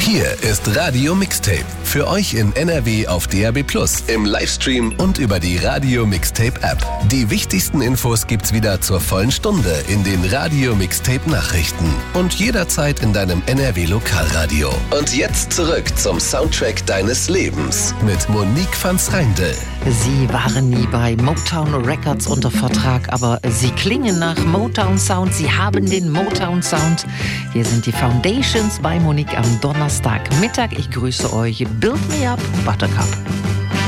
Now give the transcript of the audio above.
Hier ist Radio Mixtape. Für euch in NRW auf DAB+, im Livestream und über die Radio Mixtape App. Die wichtigsten Infos gibt's wieder zur vollen Stunde in den Radio Mixtape Nachrichten und jederzeit in deinem NRW Lokalradio. Und jetzt zurück zum Soundtrack deines Lebens mit Monique van Schreindel. Sie waren nie bei Motown Records unter Vertrag, aber sie klingen nach Motown Sound. Sie haben den Motown Sound. Hier sind die Foundations bei Monique am Donnerstagmittag. Ich grüße euch. Build Me Up, Buttercup.